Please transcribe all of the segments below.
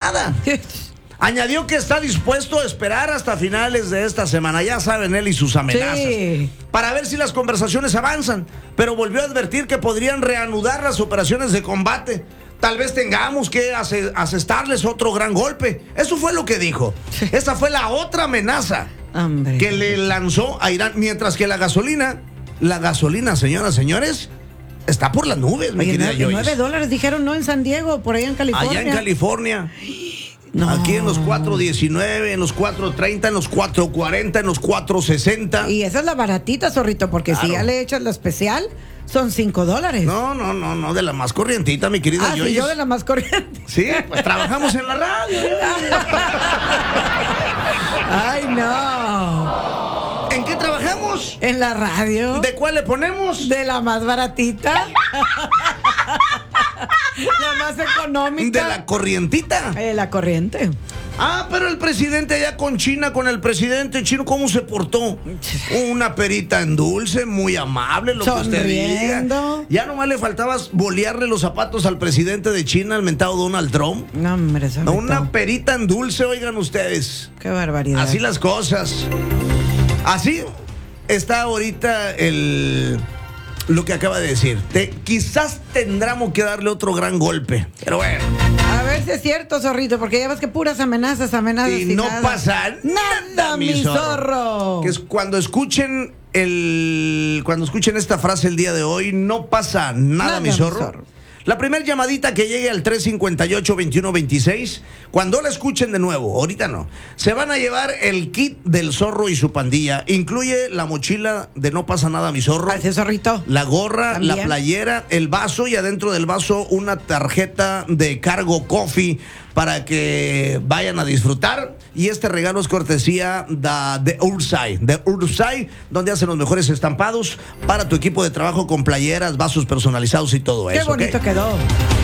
nada. Añadió que está dispuesto a esperar hasta finales de esta semana, ya saben él y sus amenazas, para ver si las conversaciones avanzan, pero volvió a advertir que podrían reanudar las operaciones de combate. Tal vez tengamos que asestarles otro gran golpe. Eso fue lo que dijo. Esa fue la otra amenaza que le lanzó a Irán, mientras que la gasolina, señoras, señores, está por las nubes, mi querida Joyce. $9 dijeron, ¿no? En San Diego, por allá en California. Allá en California. No. Aquí en los 4.19, en los 4.30, en los 4.40, en los 4.60. Y esa es la baratita, zorrito, porque si ya le echas la especial, son $5. No, de la más corrientita, mi querida Joyce. Sí, yo de la más corriente. Sí, pues trabajamos en la radio. Ay, no. ¿En qué trabajamos? En la radio. ¿De cuál le ponemos? De la más baratita. La más económica. De la corrientita. La corriente. Pero el presidente allá con China, con el presidente chino, ¿cómo se portó? Una perita en dulce, muy amable, lo que usted diga. Ya nomás le faltaba bolearle los zapatos al presidente de China, al mentado Donald Trump. No, hombre, una perita en dulce, oigan ustedes. Qué barbaridad. Así las cosas. Así está ahorita lo que acaba de decir. Quizás tendremos que darle otro gran golpe. Pero bueno. A ver si es cierto, zorrito, porque ya ves que puras amenazas. Y no pasa nada, mi zorro. Que es cuando escuchen esta frase el día de hoy, no pasa nada, mi zorro. La primera llamadita que llegue al 358-2126, cuando la escuchen de nuevo, ahorita no, se van a llevar el kit del zorro y su pandilla. Incluye la mochila de No pasa nada, mi zorro. Gracias, zorrito. La gorra, ¿también? La playera, el vaso y adentro del vaso una tarjeta de Cargo Coffee para que vayan a disfrutar. Y este regalo es cortesía de Ursay, donde hacen los mejores estampados para tu equipo de trabajo con playeras, vasos personalizados y todo eso. Qué bonito quedó.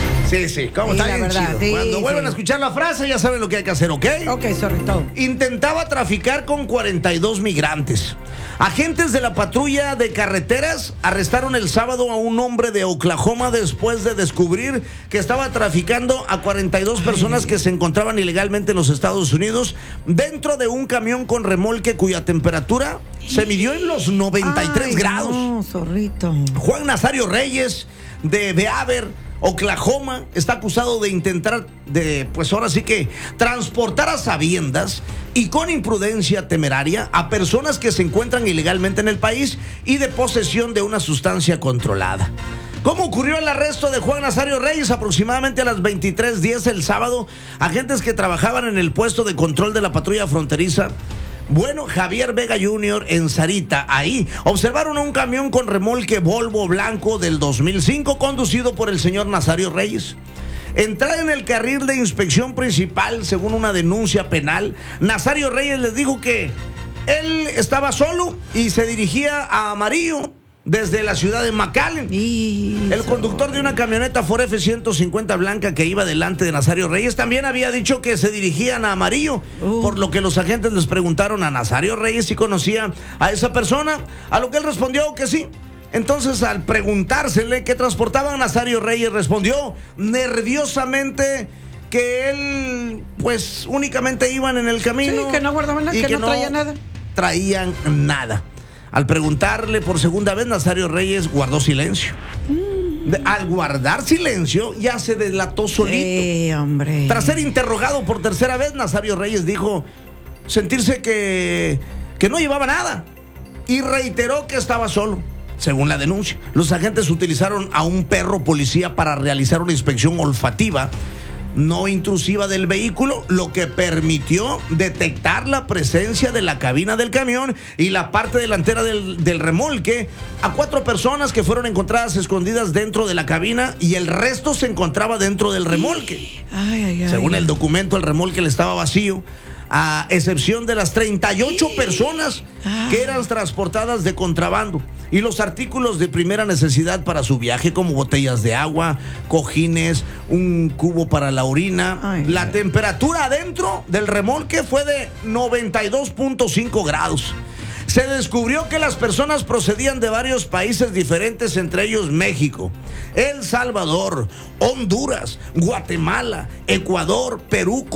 Sí, ¿cómo está bien chido? Cuando vuelvan a escuchar la frase ya saben lo que hay que hacer, ¿ok? Ok, zorrito. Intentaba traficar con 42 migrantes. Agentes de la patrulla de carreteras arrestaron el sábado a un hombre de Oklahoma después de descubrir que estaba traficando a 42 personas que se encontraban ilegalmente en los Estados Unidos dentro de un camión con remolque cuya temperatura se midió en los 93 grados. No, zorrito. Juan Nazario Reyes, de Beaver, Oklahoma, está acusado de intentar pues ahora sí que transportar a sabiendas y con imprudencia temeraria a personas que se encuentran ilegalmente en el país y de posesión de una sustancia controlada. ¿Cómo ocurrió el arresto de Juan Nazario Reyes? Aproximadamente a las 23:10 el sábado, agentes que trabajaban en el puesto de control de la patrulla fronteriza Javier Vega Jr. en Sarita, ahí observaron un camión con remolque Volvo blanco del 2005 conducido por el señor Nazario Reyes. Entrar en el carril de inspección principal, según una denuncia penal, Nazario Reyes les dijo que él estaba solo y se dirigía a Amarillo desde la ciudad de McAllen. El conductor de una camioneta Ford F-150 blanca que iba delante de Nazario Reyes también había dicho que se dirigían a Amarillo, por lo que los agentes les preguntaron a Nazario Reyes si conocía a esa persona, a lo que él respondió que sí. Entonces, al preguntársele qué transportaban, Nazario Reyes respondió nerviosamente que él, pues, únicamente iban en el camino. Sí, que no guardaban nada, que no traían nada. Traían nada. Al preguntarle por segunda vez, Nazario Reyes guardó silencio. Al guardar silencio, ya se delató solito. Hombre. Tras ser interrogado por tercera vez, Nazario Reyes dijo sentirse que no llevaba nada y reiteró que estaba solo. Según la denuncia, los agentes utilizaron a un perro policía para realizar una inspección olfativa no intrusiva del vehículo, lo que permitió detectar la presencia de la cabina del camión y la parte delantera del remolque a 4 personas que fueron encontradas escondidas dentro de la cabina y el resto se encontraba dentro del remolque. Según el documento, el remolque estaba vacío, a excepción de las 38 personas que eran transportadas de contrabando y los artículos de primera necesidad para su viaje, como botellas de agua, cojines, un cubo para la orina. La temperatura adentro del remolque fue de 92.5 grados. Se descubrió que las personas procedían de varios países diferentes, entre ellos México, El Salvador, Honduras, Guatemala, Ecuador, Perú,